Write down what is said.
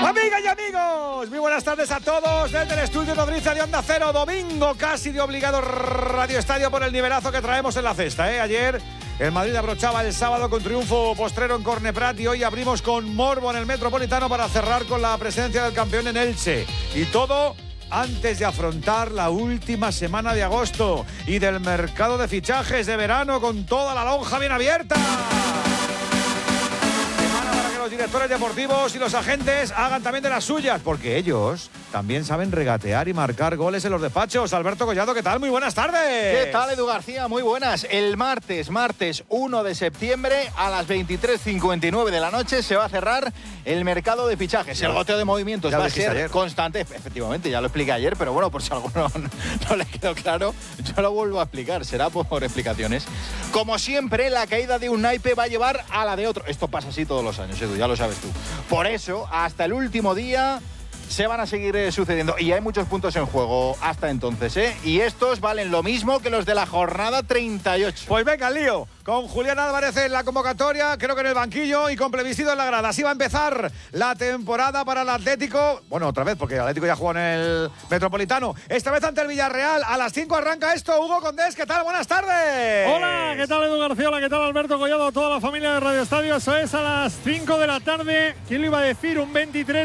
Amigas y amigos, muy buenas tardes a todos desde el estudio Nodriza de Onda Cero. Domingo casi de obligado Radio Estadio por el nivelazo que traemos en la cesta. Ayer el Madrid abrochaba el sábado con triunfo postrero en Corneprat y hoy abrimos con morbo en el Metropolitano para cerrar con la presencia del campeón en Elche. Y todo antes de afrontar la última semana de agosto y del mercado de fichajes de verano con toda la lonja bien abierta. Los directores deportivos y los agentes hagan también de las suyas, porque ellos también saben regatear y marcar goles en los despachos. Alberto Collado, ¿qué tal? Muy buenas tardes. ¿Qué tal, Edu García? Muy buenas. El martes 1 de septiembre a las 23:59 de la noche se va a cerrar el mercado de fichajes. El goteo de movimientos va a ser constante. Efectivamente, ya lo expliqué ayer, pero bueno, por si a alguno no le quedó claro, yo lo vuelvo a explicar. Será por explicaciones. Como siempre, la caída de un naipe va a llevar a la de otro. Esto pasa así todos los años, Edu, ya lo sabes tú. Por eso, hasta el último día se van a seguir sucediendo y hay muchos puntos en juego hasta entonces, y estos valen lo mismo que los de la jornada 38. Pues venga, el lío, con Julián Álvarez en la convocatoria, creo que en el banquillo y con plebiscito en la grada. Así va a empezar la temporada para el Atlético, bueno, otra vez porque el Atlético ya jugó en el Metropolitano, esta vez ante el Villarreal. A las 5 arranca esto. Hugo Condés, ¿qué tal? Buenas tardes. Hola, ¿qué tal, Edu García? Hola, ¿qué tal, Alberto Collado? Toda la familia de Radio Estadio. Eso es a las 5 de la tarde. ¿Quién lo iba a decir? Un 23